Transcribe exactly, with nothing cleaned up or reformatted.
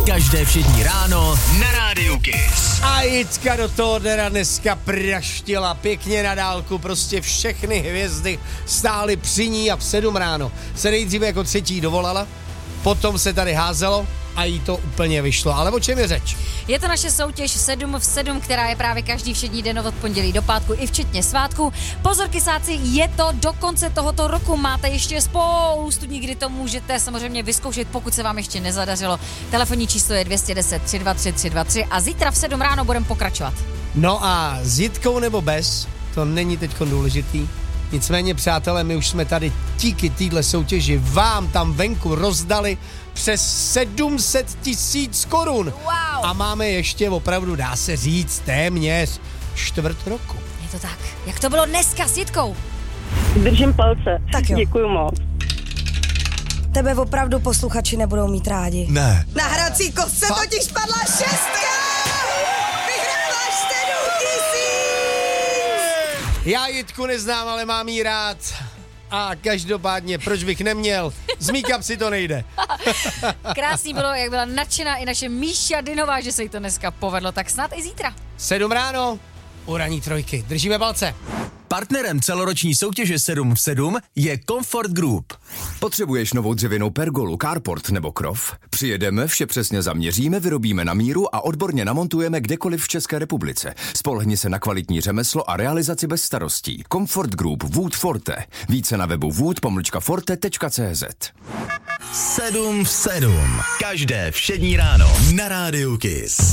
Každé všední ráno na Rádiu Kiss. A Jitka do toho teda dneska praštila pěkně na dálku, prostě všechny hvězdy stály při ní a v sedm ráno se nejdříve jako třetí dovolala, potom se tady házelo a jí to úplně vyšlo. Ale o čem je řeč? Je to naše soutěž sedm v sedm, která je právě každý všední den od pondělí do pátku i včetně svátku. Pozor, kysáci, je to do konce tohoto roku. Máte ještě spoustu dní, kdy to můžete samozřejmě vyzkoušet, pokud se vám ještě nezadařilo. Telefonní číslo je dvě jedna nula tři dva tři tři dva tři a zítra v sedm ráno budeme pokračovat. No a s Jitkou nebo bez, to není teďko důležitý. Nicméně, přátelé, my už jsme tady díky téhle soutěži vám tam venku rozdali přes sedm set tisíc korun. Wow. A máme ještě opravdu, dá se říct, téměř čtvrt roku. Je to tak. Jak to bylo dneska s Jitkou? Držím palce. Tak jo. Děkuju moc. Tebe opravdu posluchači nebudou mít rádi. Ne. Na hrací kostce totiž padla šestka! Vyhráváš sedm tisíc! Já Jitku neznám, ale mám jí rád. A každopádně, proč bych neměl? Z mý kapsy to nejde. Krásný bylo, jak byla nadšená i naše Míša Dynová, že se jí to dneska povedlo, tak snad i zítra. Sedm ráno, u ranní trojky. Držíme palce. Partnerem celoroční soutěže sedm v sedm je Comfort Group. Potřebuješ novou dřevěnou pergolu, carport nebo krov? Přijedeme, vše přesně zaměříme, vyrobíme na míru a odborně namontujeme kdekoliv v České republice. Spolehni se na kvalitní řemeslo a realizaci bez starostí. Comfort Group Wood Forte. Více na webu wood pomlčka forte tečka cé zet. sedm v sedm. Každé všední ráno na Rádiu Kiss.